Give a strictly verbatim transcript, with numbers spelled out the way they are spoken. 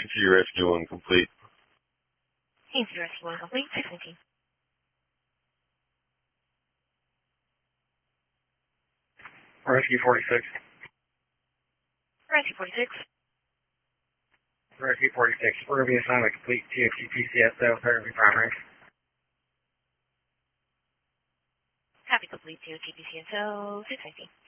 C Rescue one complete. C N C Rescue one complete, six nineteen. Rescue forty-six. Rescue forty-six. Rescue forty-six. Ruby assignment complete. T F T P C S O, therapy primary. Copy complete, T O T P C S O, six nineteen.